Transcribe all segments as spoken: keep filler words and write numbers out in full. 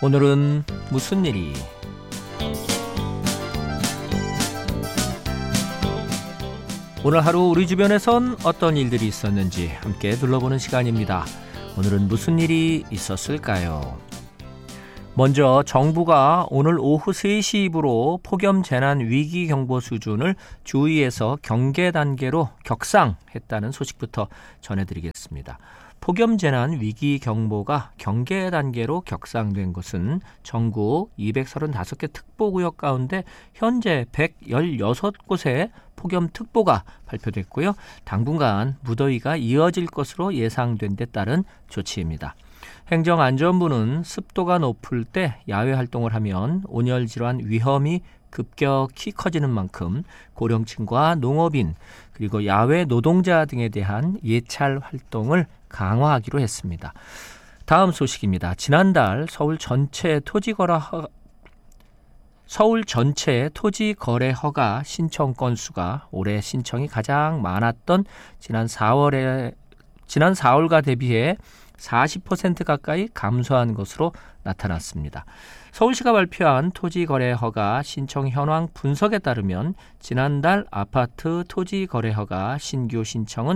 오늘은 무슨 일이? 오늘 하루 우리 주변에선 어떤 일들이 있었는지 함께 둘러보는 시간입니다. 오늘은 무슨 일이 있었을까요? 먼저 정부가 오늘 오후 세 시 이후로 폭염 재난 위기 경보 수준을 주의에서 경계 단계로 격상했다는 소식부터 전해드리겠습니다. 폭염 재난 위기 경보가 경계 단계로 격상된 것은 전국 이백삼십오 개 특보구역 가운데 현재 백십육 곳에 폭염 특보가 발표됐고요. 당분간 무더위가 이어질 것으로 예상된 데 따른 조치입니다. 행정안전부는 습도가 높을 때 야외 활동을 하면 온열 질환 위험이 급격히 커지는 만큼 고령층과 농업인 그리고 야외 노동자 등에 대한 예찰 활동을 강화하기로 했습니다. 다음 소식입니다. 지난달 서울 전체 토지거래 허... 서울 전체 토지거래 허가 신청 건수가 올해 신청이 가장 많았던 지난 사월에 지난 사월과 대비해 사십 퍼센트 가까이 감소한 것으로 나타났습니다. 서울시가 발표한 토지거래 허가 신청 현황 분석에 따르면 지난달 아파트 토지거래 허가 신규 신청은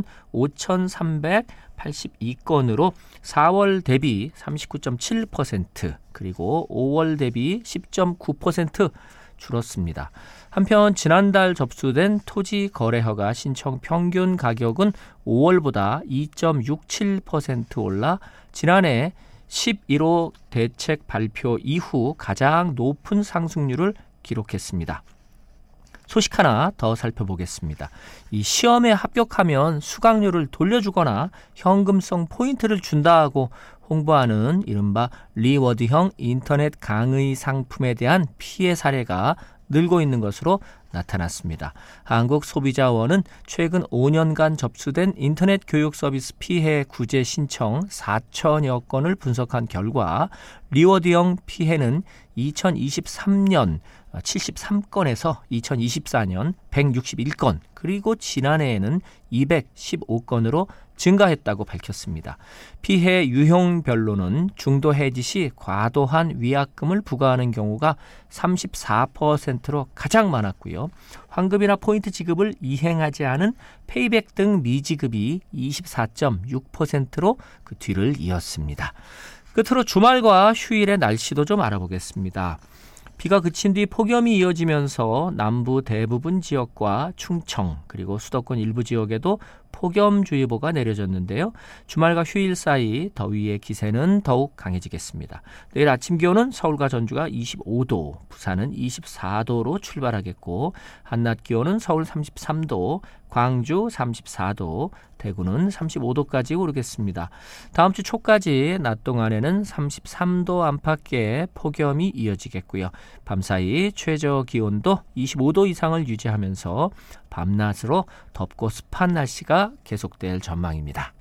오천삼백팔십이 건으로 사월 대비 삼십구 점 칠 퍼센트 그리고 오월 대비 십 점 구 퍼센트 줄었습니다. 한편 지난달 접수된 토지거래허가 신청 평균 가격은 오월보다 이 점 육칠 퍼센트 올라 지난해 십일 호 대책 발표 이후 가장 높은 상승률을 기록했습니다. 소식 하나 더 살펴보겠습니다. 이 시험에 합격하면 수강료를 돌려주거나 현금성 포인트를 준다고 홍보하는 이른바 리워드형 인터넷 강의 상품에 대한 피해 사례가 늘고 있는 것으로 나타났습니다. 한국소비자원은 최근 오 년간 접수된 인터넷 교육 서비스 피해 구제 신청 사천여 건을 분석한 결과 리워드형 피해는 이천이십삼 년 칠십삼 건에서 이천이십사 년 백육십일 건 그리고 지난해에는 이백십오 건으로 증가했다고 밝혔습니다. 피해 유형별로는 중도 해지 시 과도한 위약금을 부과하는 경우가 삼십사 퍼센트로 가장 많았고요. 환급이나 포인트 지급을 이행하지 않은 페이백 등 미지급이 이십사 점 육 퍼센트로 그 뒤를 이었습니다. 끝으로 주말과 휴일의 날씨도 좀 알아보겠습니다. 비가 그친 뒤 폭염이 이어지면서 남부 대부분 지역과 충청 그리고 수도권 일부 지역에도 폭염주의보가 내려졌는데요. 주말과 휴일 사이 더위의 기세는 더욱 강해지겠습니다. 내일 아침 기온은 서울과 전주가 이십오 도, 부산은 이십사 도로 출발하겠고 한낮 기온은 서울 삼십삼 도, 광주 삼십사 도, 대구는 삼십오 도까지 오르겠습니다. 다음 주 초까지 낮 동안에는 삼십삼 도 안팎의 폭염이 이어지겠고요. 밤사이 최저 기온도 이십오 도 이상을 유지하면서 밤낮으로 덥고 습한 날씨가 계속될 전망입니다.